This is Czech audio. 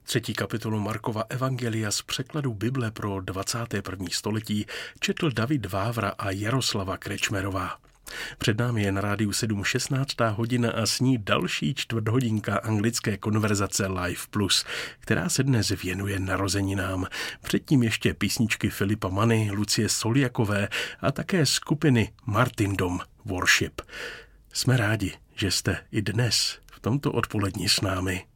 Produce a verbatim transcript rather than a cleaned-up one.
Třetí kapitolu Markova evangelia z překladu Bible pro dvacáté první století četl David Vávra a Jaroslava Krečmerová. Před námi je na rádiu sedm šestnáctá hodina a s ní další čtvrthodinka anglické konverzace Live Plus, která se dnes věnuje narozeninám. Předtím ještě písničky Filipa Many, Lucie Soljakové a také skupiny Martindom Worship. Jsme rádi, že jste i dnes v tomto odpoledni s námi.